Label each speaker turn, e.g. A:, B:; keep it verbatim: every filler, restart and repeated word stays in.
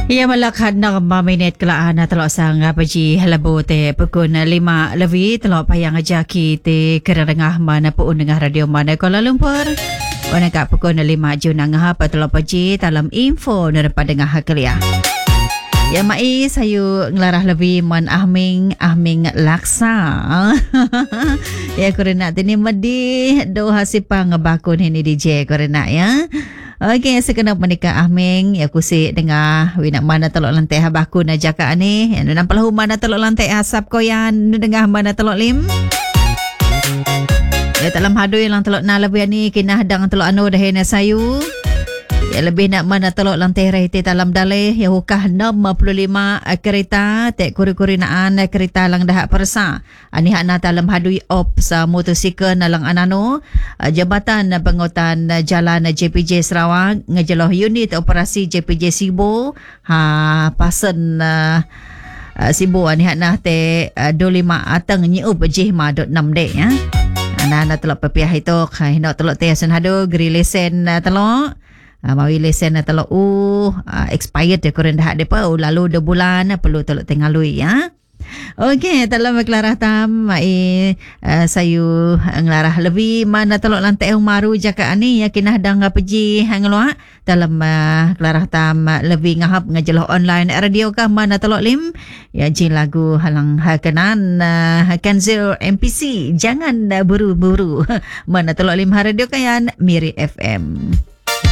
A: Ia malakad na maminit kelaan na telok sang paji halabo te pukun lima lebih telok payang ajaki te kerengah mana puun dengan radio mana Kuala Lumpur. Wana kat pukun lima Jun ngah pa telok paji dalam info daripada ngah kelia. Ya mai sayu ngelarah lebih man ahming ahming laksa. Ya korena tini medi do hasipang bakun ini D J korena ya. Okey, sekenap menikah ahming ya kusi dengar winak mana telok lantai habakun ajaka ni. Ya nampak lahu mana telok lantai asap koyan dengar mana telok lim. Ya dalam hadu yang telok na lebih ni kena hadang telok anu dah na sayu. Ya lebih nak mana telok lantai rehti dalam dalih ya hukah enam puluh lima kereta tek kuri-kuri naan kereta lang dah persa. Ani hak na dalam hadui op sa motosikal nalang anano jabatan pengutan jalan J P J Sarawak ngejeloh unit operasi J P J Sibo ha pasen uh, Sibo ani hak na te uh, dua puluh lima atang nyiup jihma dot enam dek ya. Ana na telok pepiah itu kai nak telok te asan hadu gri lesen uh, telok Uh, mawi lesen na telok uh, uh, expired dia korang dah depa uh, lalu dua bulan uh, perlu telok tengah lui ya. Okey, dalam kelarah tam mai uh, sayu ngelarah lebih mana telok lantai maru jaka ani yakinah dang pergi hangluak dalam uh, kelarah tam uh, lebih ngahap ngajelah online radio kah mana telok lim ya jin lagu halang hakanan uh, Kanzil M P C jangan uh, buru-buru mana telok lim radio kayan Miri F M.